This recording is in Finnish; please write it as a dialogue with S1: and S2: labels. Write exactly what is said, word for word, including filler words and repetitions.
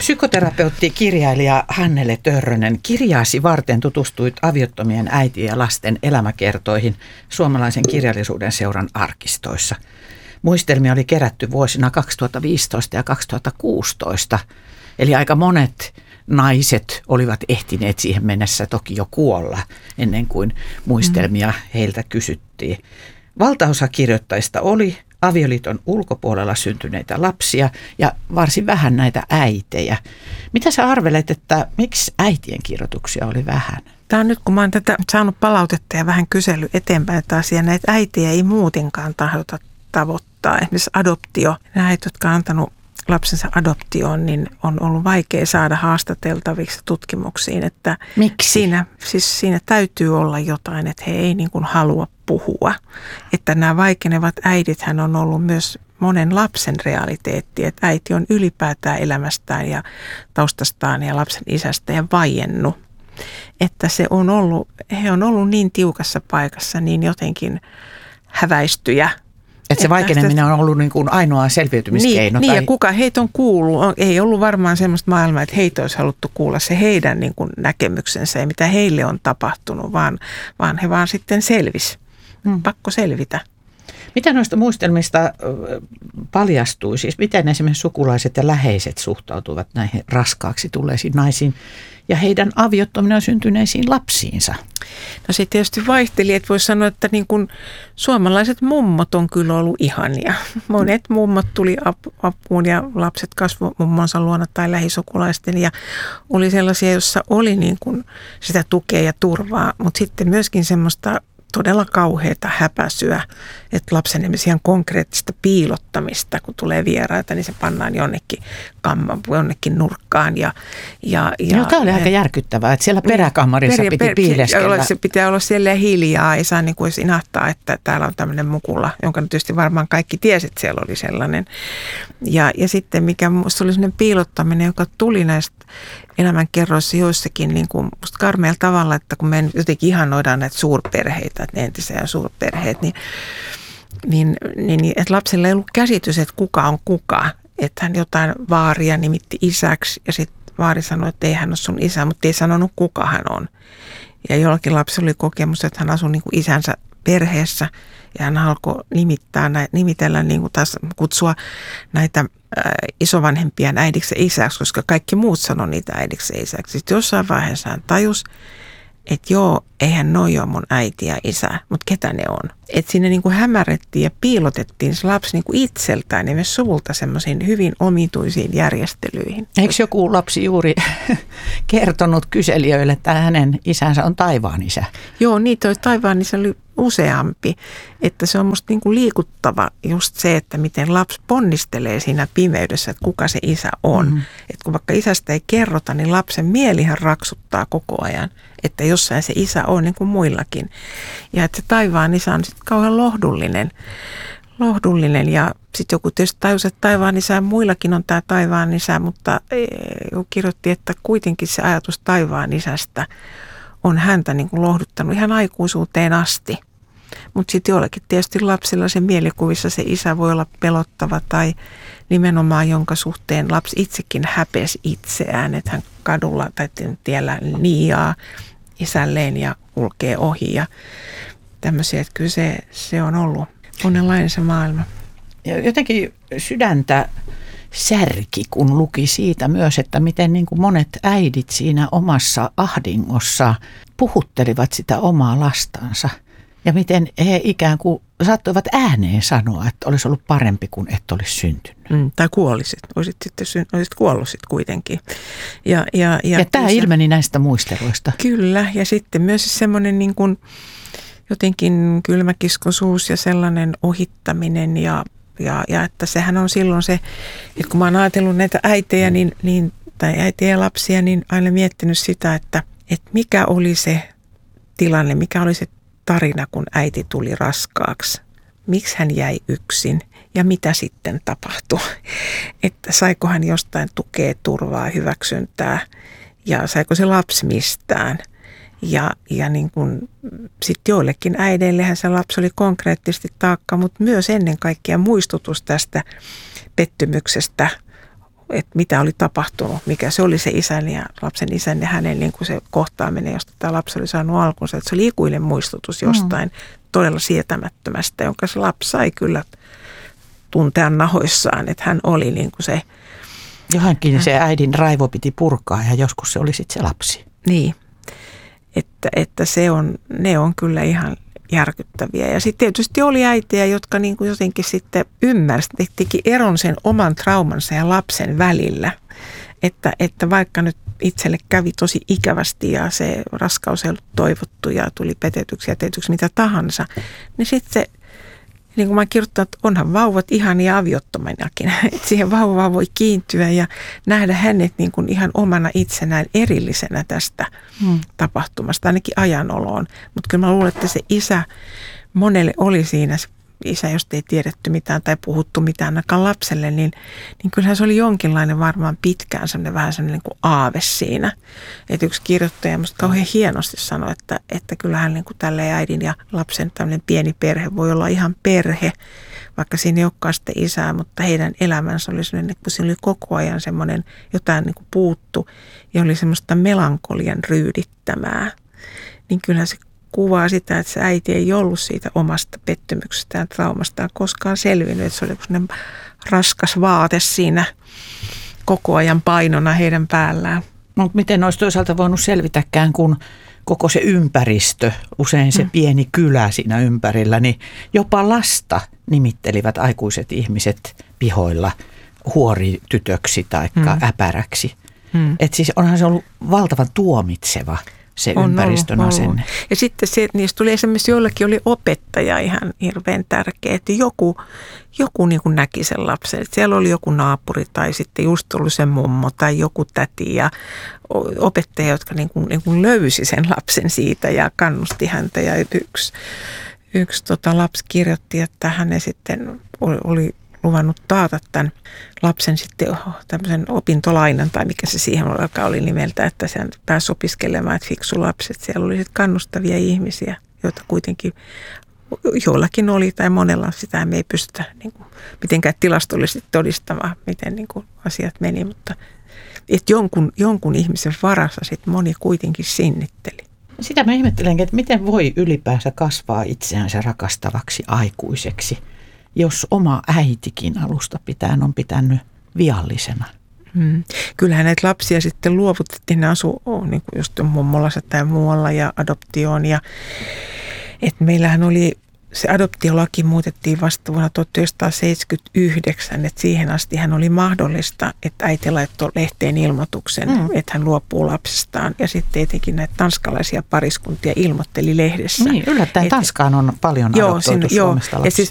S1: Psykoterapeutti, kirjailija Hannele Törrönen, kirjaasi varten tutustuit aviottomien äitien ja lasten elämäkertoihin Suomalaisen kirjallisuuden seuran arkistoissa. Muistelmia oli kerätty vuosina kaksituhattaviisitoista ja kaksituhattakuusitoista, eli aika monet naiset olivat ehtineet siihen mennessä toki jo kuolla ennen kuin muistelmia heiltä kysyttiin. Valtaosa kirjoittajista oli avioliiton ulkopuolella syntyneitä lapsia ja varsin vähän näitä äitejä. Mitä sä arvelet, että miksi äitien kirjoituksia oli vähän?
S2: Tämä on nyt, kun mä oon tätä saanut palautetta ja vähän kysely eteenpäin taas, ja näitä äitejä ei muutenkaan tahdota tavoittaa. Esimerkiksi adoptio. Näitä, jotka on antanut lapsensa adoptioon, niin on ollut vaikea saada haastateltaviksi tutkimuksiin. Että
S1: miksi?
S2: Siinä, siis siinä täytyy olla jotain, että he ei niin kuin halua puhua. Että nämä vaikenevat äidithän on ollut myös monen lapsen realiteetti, että äiti on ylipäätään elämästään ja taustastaan ja lapsen isästä ja vaiennut. Että se on ollut, he on ollut niin tiukassa paikassa, niin jotenkin häväistyjä.
S1: Että se vaikeneminen on ollut niin kuin ainoa selviytymiskeino.
S2: Niin,
S1: tai...
S2: niin ja kuka heitä on kuullut. Ei ollut varmaan semmoista maailmaa, että heitä olisi haluttu kuulla se heidän niin kuin näkemyksensä ja mitä heille on tapahtunut, vaan, vaan he vaan sitten selvisi. Hmm. Pakko selvitä.
S1: Mitä noista muistelmista paljastui? Siis miten esimerkiksi sukulaiset ja läheiset suhtautuvat näihin raskaaksi tulleisiin naisiin ja heidän aviottomina syntyneisiin lapsiinsa?
S2: No se tietysti vaihteli, että voisi sanoa, että niin kuin suomalaiset mummot on kyllä ollut ihania. Monet mummot tuli apuun ja lapset kasvoi mummonsa luona tai lähisukulaisten ja oli sellaisia, joissa oli niin kuin sitä tukea ja turvaa, mutta sitten myöskin semmoista todella kauheata häpäisyä, että lapsen ihan konkreettista piilottamista, kun tulee vieraita, niin se pannaan jonnekin kamman, jonnekin nurkkaan. Ja, ja, ja,
S1: no, tämä oli aika järkyttävää, että siellä peräkammarissa per, piti per, piileskellä.
S2: Se pitää olla siellä hiljaa, ei saa niin kuin inahtaa, että täällä on tämmöinen mukula, jonka tietysti varmaan kaikki tiesi, että siellä oli sellainen. Ja, ja sitten mikä minusta oli sellainen piilottaminen, joka tuli näistä elämänkerroissa joissakin niin kuin musta karmealla tavalla, että kun me jotenkin ihanoidaan näitä suurperheitä, että ne entisiä suurperheet, niin, niin, niin että lapsella ei ollut käsitys, että kuka on kuka. Että hän jotain vaaria nimitti isäksi ja sitten vaari sanoi, että ei hän ole sun isä, mutta ei sanonut kuka hän on. Ja jollakin lapsella oli kokemus, että hän asui niin kuin isänsä perheessä ja hän alkoi nimittää, nimitellä, niin kuin taas kutsua näitä ää, isovanhempien äidiksi ja isäksi, koska kaikki muut sanoi niitä äidiksi ja isäksi. Sitten jossain vaiheessa hän tajusi, että joo, eihän noi ole mun äiti ja isä, mutta ketä ne on. Että siinä niin kuin hämärrettiin ja piilotettiin se lapsi niin kuin itseltään ja myös suvulta semmoisiin hyvin omituisiin järjestelyihin.
S1: Eikö joku lapsi juuri kertonut kyselijöille, että hänen isänsä on taivaan isä?
S2: Joo, niitä taivaan isä oli useampi. Että se on musta niin kuin liikuttava just se, että miten lapsi ponnistelee siinä pimeydessä, että kuka se isä on. Mm-hmm. Että kun vaikka isästä ei kerrota, niin lapsen mielihän raksuttaa koko ajan, että jossain se isä on niin kuin muillakin. Ja että se taivaan isä on sitten kauhean lohdullinen. lohdullinen. Ja sitten joku tietysti tajusi, että taivaan isä muillakin on tämä taivaan isä, mutta joku kirjoitti, että kuitenkin se ajatus taivaan isästä on häntä niin kuin lohduttanut ihan aikuisuuteen asti. Mutta sitten jollakin tietysti lapsilla se mielikuvissa se isä voi olla pelottava tai nimenomaan jonka suhteen lapsi itsekin häpesi itseään, että hän kadulla tai tiellä niiaa isälleen ja kulkee ohi ja tämmöisiä, että kyllä se, se on ollut monenlainen se maailma.
S1: Ja jotenkin sydäntä särki, kun luki siitä myös, että miten niin kuin monet äidit siinä omassa ahdingossa puhuttelivat sitä omaa lastansa. Ja miten he ikään kuin saattoivat ääneen sanoa, että olisi ollut parempi, kun et olisi syntynyt.
S2: Mm, tai kuolisit. Olisit sitten syn- olisit kuollut sitten kuitenkin. Ja, ja, ja,
S1: ja tämä ilmeni näistä muisteluista.
S2: Kyllä. Ja sitten myös semmoinen niin kuin jotenkin kylmäkiskoisuus ja sellainen ohittaminen. Ja, ja, ja että sehän on silloin se, että kun mä oon ajatellut näitä äitejä niin, niin, tai äitejä ja lapsia, niin aina miettinyt sitä, että, että mikä oli se tilanne, mikä oli se tarina, kun äiti tuli raskaaksi. Miksi hän jäi yksin ja mitä sitten tapahtui? Että saiko hän jostain tukea, turvaa, hyväksyntää ja saiko se lapsi mistään? Ja, ja niin kuin sitten joillekin äideillehän se lapsi oli konkreettisesti taakka, mutta myös ennen kaikkea muistutus tästä pettymyksestä että mitä oli tapahtunut, mikä se oli se isän ja lapsen isän ja hänen niin kuin se kohtaaminen, josta tämä lapsi oli saanut alkunsa. Että se oli ikuinen muistutus jostain mm. todella sietämättömästä, jonka se lapsi sai kyllä tuntea nahoissaan, että hän oli niin kuin se.
S1: Johonkin se äidin raivo piti purkaa ja joskus se oli sitten se lapsi.
S2: Niin, että, että se on, ne on kyllä ihan järkyttäviä. Ja sitten tietysti oli äitejä, jotka niin kuin jotenkin sitten ymmärsivät, teki eron sen oman traumansa ja lapsen välillä. Että, että vaikka nyt itselle kävi tosi ikävästi ja se raskaus ei ollut toivottu ja tuli petetyksi ja tehtyksi mitä tahansa, niin sitten se, niin kuin mä kirjoittanut, että onhan vauvat ihania aviottomanakin. Että siihen vauvaan voi kiintyä ja nähdä hänet niin kuin ihan omana itsenään erillisenä tästä hmm. tapahtumasta, ainakin ajanoloon. Mutta kyllä mä luulen, että se isä monelle oli siinä, se isä, josta ei tiedetty mitään tai puhuttu mitään ainakaan lapselle, niin, niin kyllähän se oli jonkinlainen varmaan pitkään sellainen vähän sellainen niin kuin aave siinä. Että yksi kirjoittaja musta kauhean hienosti sanoi, että, että kyllähän niin kuin tälleen äidin ja lapsen tämmöinen pieni perhe voi olla ihan perhe, vaikka siinä ei olekaan sitten isää, mutta heidän elämänsä oli sellainen, kun siinä oli koko ajan semmoinen jotain niin kuin puuttu ja oli semmoista melankolian ryydittämää, niin kyllähän se kuvaa sitä, että se äiti ei ollut siitä omasta pettymyksestään, traumastaan koskaan selvinnyt. Että se oli sellainen raskas vaate siinä koko ajan painona heidän päällään.
S1: No, miten olisi toisaalta voinut selvitäkään, kun koko se ympäristö, usein se mm. pieni kylä siinä ympärillä, niin jopa lasta nimittelivät aikuiset ihmiset pihoilla huoritytöksi tai mm. äpäräksi. Mm. Että siis onhan se ollut valtavan tuomitseva se on ympäristön ollut, asenne.
S2: Ollut. Ja sitten se, että niistä tuli esimerkiksi jollakin oli opettaja ihan hirveän tärkeä, että joku, joku niin kuin näki sen lapsen. Että siellä oli joku naapuri tai sitten just ollut se mummo tai joku täti ja opettaja, jotka niin kuin, niin kuin löysi sen lapsen siitä ja kannusti häntä. Ja yksi, yksi tota lapsi kirjoitti, että hänen sitten oli, oli luvannut taata tämän lapsen sitten tämmöisen opintolainan, tai mikä se siihen oli nimeltä, että se pääsi opiskelemaan, että fiksu lapset. Siellä oli sitten kannustavia ihmisiä, joita kuitenkin joillakin oli, tai monella sitä me ei pystytä niin kuin, mitenkään tilastollisesti todistamaan, miten niin kuin, asiat meni, mutta että jonkun, jonkun ihmisen varassa sitten moni kuitenkin sinnitteli.
S1: Sitä mä ihmettelenkin, että miten voi ylipäänsä kasvaa itseänsä rakastavaksi aikuiseksi, jos oma äitikin alusta pitäen on pitänyt viallisena.
S2: Hmm. Kyllähän näitä lapsia sitten luovutettiin, ne asuu oh, niin kuin just mummolassa tai muualla ja adoptioon. Ja, et meillähän oli, se adoptiolaki muutettiin vasta vuonna tuhatyhdeksänsataaseitsemänkymmentäyhdeksän, että siihen asti hän oli mahdollista, että äiti laittoi lehteen ilmoituksen, mm. että hän luopuu lapsestaan. Ja sitten etenkin näitä tanskalaisia pariskuntia ilmoitteli lehdessä.
S1: Niin, yllättäen et, Tanskaan on paljon
S2: joo,
S1: adoptoitu
S2: sinne,
S1: Suomesta
S2: joo.
S1: lapsia.
S2: Ja siis